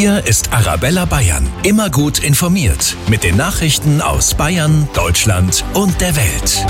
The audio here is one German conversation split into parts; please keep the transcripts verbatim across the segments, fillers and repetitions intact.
Hier ist Arabella Bayern. Immer gut informiert mit den Nachrichten aus Bayern, Deutschland und der Welt.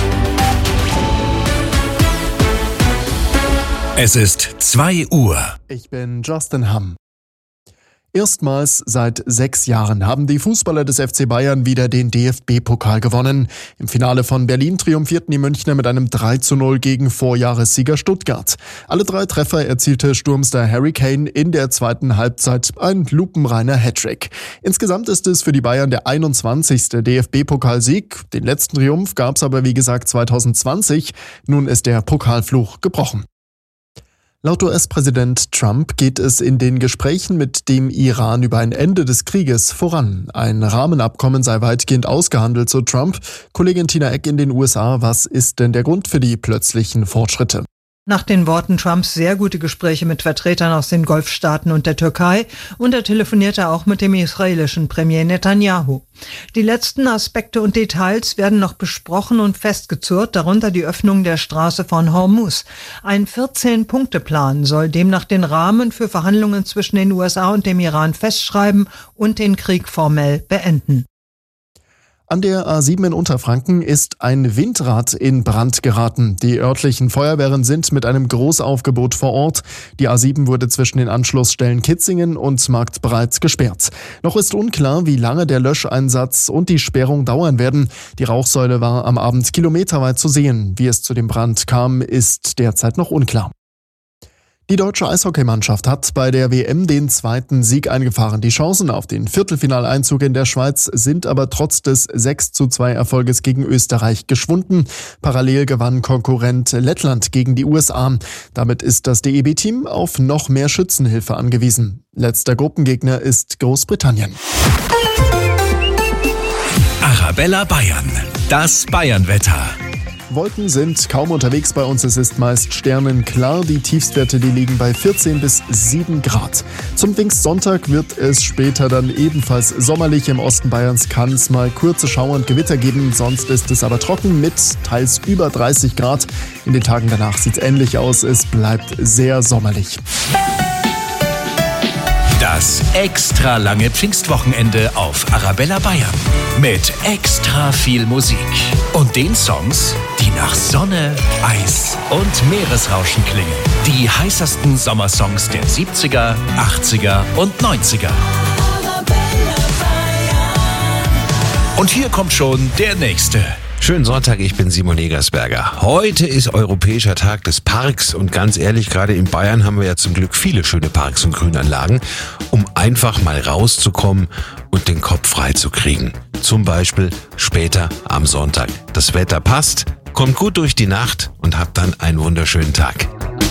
Es ist zwei Uhr. Ich bin Justin Hamm. Erstmals seit sechs Jahren haben die Fußballer des F C Bayern wieder den D F B-Pokal gewonnen. Im Finale von Berlin triumphierten die Münchner mit einem drei zu null gegen Vorjahressieger Stuttgart. Alle drei Treffer erzielte Sturmstar Harry Kane in der zweiten Halbzeit, ein lupenreiner Hattrick. Insgesamt ist es für die Bayern der einundzwanzigste D F B-Pokalsieg. Den letzten Triumph gab es aber wie gesagt zwanzig zwanzig. Nun ist der Pokalfluch gebrochen. Laut U S-Präsident Trump geht es in den Gesprächen mit dem Iran über ein Ende des Krieges voran. Ein Rahmenabkommen sei weitgehend ausgehandelt, so Trump. Kollegin Tina Eck in den U S A, was ist denn der Grund für die plötzlichen Fortschritte? Nach den Worten Trumps sehr gute Gespräche mit Vertretern aus den Golfstaaten und der Türkei, und er telefonierte auch mit dem israelischen Premier Netanyahu. Die letzten Aspekte und Details werden noch besprochen und festgezurrt, darunter die Öffnung der Straße von Hormuz. Ein vierzehn-Punkte-Plan soll demnach den Rahmen für Verhandlungen zwischen den U S A und dem Iran festschreiben und den Krieg formell beenden. An der A sieben in Unterfranken ist ein Windrad in Brand geraten. Die örtlichen Feuerwehren sind mit einem Großaufgebot vor Ort. Die A sieben wurde zwischen den Anschlussstellen Kitzingen und Marktbreits gesperrt. Noch ist unklar, wie lange der Löscheinsatz und die Sperrung dauern werden. Die Rauchsäule war am Abend kilometerweit zu sehen. Wie es zu dem Brand kam, ist derzeit noch unklar. Die deutsche Eishockeymannschaft hat bei der W M den zweiten Sieg eingefahren. Die Chancen auf den Viertelfinaleinzug in der Schweiz sind aber trotz des sechs zu zwei Erfolges gegen Österreich geschwunden. Parallel gewann Konkurrent Lettland gegen die U S A. Damit ist das D E B-Team auf noch mehr Schützenhilfe angewiesen. Letzter Gruppengegner ist Großbritannien. Arabella Bayern, das Bayernwetter. Wolken sind kaum unterwegs bei uns, es ist meist sternenklar. Die Tiefstwerte, die liegen bei vierzehn bis sieben Grad. Zum Pfingstsonntag wird es später dann ebenfalls sommerlich. Im Osten Bayerns kann es mal kurze Schauer und Gewitter geben, sonst ist es aber trocken mit teils über dreißig Grad. In den Tagen danach sieht es ähnlich aus, es bleibt sehr sommerlich. Das extra lange Pfingstwochenende auf Arabella Bayern mit extra viel Musik und den Songs, die nach Sonne, Eis und Meeresrauschen klingen. Die heißesten Sommersongs der siebziger, achtziger und neunziger. Und hier kommt schon der nächste. Schönen Sonntag, ich bin Simon Egersberger. Heute ist Europäischer Tag des Parks und ganz ehrlich, gerade in Bayern haben wir ja zum Glück viele schöne Parks und Grünanlagen, um einfach mal rauszukommen und den Kopf frei zu kriegen. Zum Beispiel später am Sonntag. Das Wetter passt, kommt gut durch die Nacht und habt dann einen wunderschönen Tag.